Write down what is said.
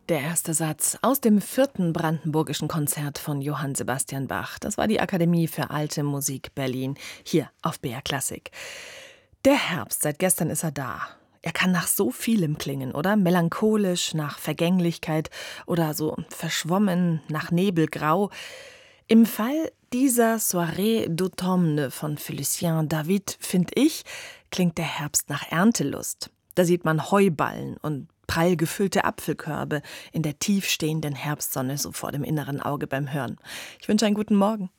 Der erste Satz aus dem 4. Brandenburgischen Konzert von Johann Sebastian Bach. Das war die Akademie für Alte Musik Berlin, hier auf BR Klassik. Der Herbst, seit gestern ist er da. Er kann nach so vielem klingen, oder? Melancholisch, nach Vergänglichkeit oder so verschwommen, nach Nebelgrau. Im Fall dieser Soirée d'automne von Félicien David, finde ich, klingt der Herbst nach Erntelust. Da sieht man Heuballen und prall gefüllte Apfelkörbe in der tiefstehenden Herbstsonne so vor dem inneren Auge beim Hören. Ich wünsche einen guten Morgen.